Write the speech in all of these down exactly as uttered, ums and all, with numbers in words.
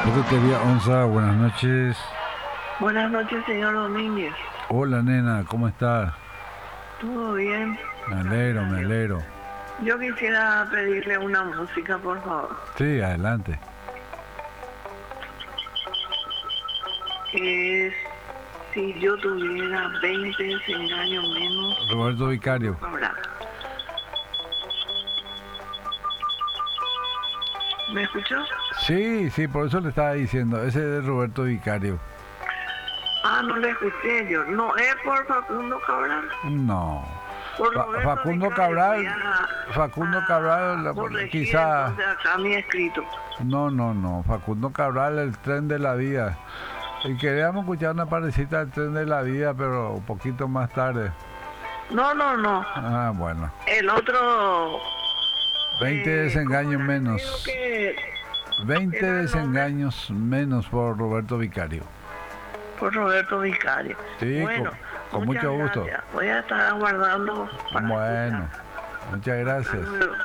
Ferretería Onza, buenas noches. Buenas noches, señor Domínguez. Hola, nena, ¿cómo estás? ¿Todo bien? Me alegro, me alegro. Yo quisiera pedirle una música, por favor. Sí, adelante. Es Si yo tuviera veinte desengaños menos. Roberto Vicario. Ahora. ¿Me escuchó? Sí, sí, por eso le estaba diciendo. Ese es de Roberto Vicario. Ah, no le escuché yo. No, es por Facundo Cabral. No. Por Fa- Roberto Facundo Vicario. Cabral, Voy a- Facundo a Cabral, la- corregir quizá. entonces acá mi escrito. No, no, no. Facundo Cabral, el tren de la vida. Y queríamos escuchar una parecita del tren de la vida, pero un poquito más tarde. No, no, no. Ah, bueno. El otro. veinte eh, desengaños ¿cómo era? menos. Creo que veinte era el desengaños menos por Roberto Vicario. por Roberto Vicario. Sí, Bueno, con, con muchas mucho gusto. gracias. Voy a estar aguardando para Bueno, escuchar. muchas gracias. Hasta luego.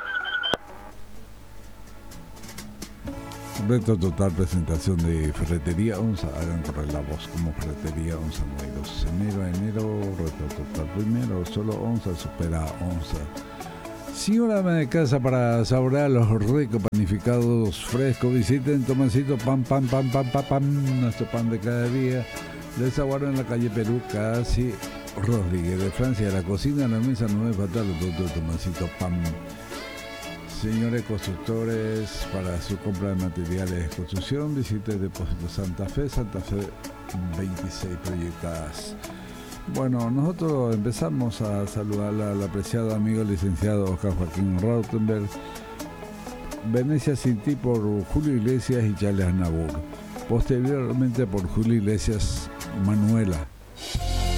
Reto total presentación de Ferretería Onza. Hagan correr la voz como Ferretería Onza. No hay dos. Enero a enero, reto total primero. Solo Onza supera a Onza. Señora ama de casa, para saborear los ricos panificados frescos, visiten Tomancito Pan, Pan, Pan, Pan, Pan, Pan, nuestro pan de cada día. De sabor en la calle Perú, casi Rodríguez. De Francia, la cocina, la mesa, no es fatal, el producto de Tomancito Pan. Señores constructores, para su compra de materiales de construcción, visite Depósito Santa Fe, Santa Fe veintiséis proyectadas. Bueno, nosotros empezamos a saludar al apreciado amigo licenciado Oscar Joaquín Rautenberg, Venecia sin ti por Julio Iglesias y Charles Aznavour, posteriormente por Julio Iglesias, Manuela.